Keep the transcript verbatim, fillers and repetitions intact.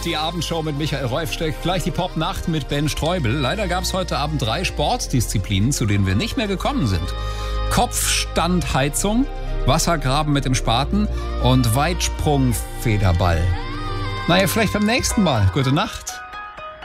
die Abendshow mit Michael Reufsteck. Gleich die Popnacht mit Ben Streubel. Leider gab es heute Abend drei Sportdisziplinen, zu denen wir nicht mehr gekommen sind. Kopfstandheizung, Wassergraben mit dem Spaten und Weitsprungfederball. Naja, vielleicht beim nächsten Mal. Gute Nacht.